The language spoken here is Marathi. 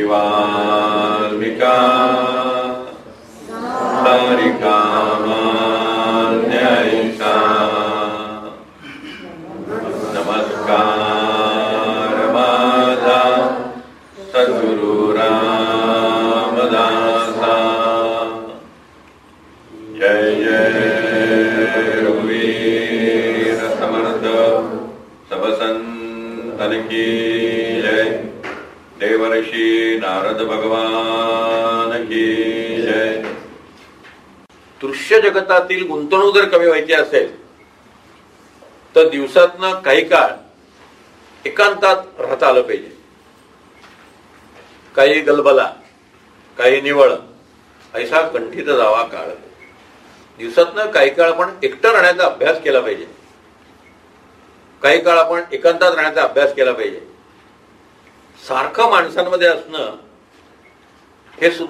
वाल्मिका सारिका मान्यैषा नमस्कार माझा सद्गुरु रामदासा जय जय रघुवीर समर्थ सब संतन की जय देवर्षि नारद भगवान की जय. दृश्य जगतातील गुंतवणूक जर कमी व्हायची असेल तर दिवसातनं काही काळ एकांतात राहता आलं पाहिजे. काही गलबला, काही निवळ, ऐसा कंठित जावा काळ. दिवसातनं काही काळ आपण एकटं राहण्याचा अभ्यास केला पाहिजे. काही काळ आपण एकांतात राहण्याचा अभ्यास केला पाहिजे. सारखं माणसांमध्ये असणं हे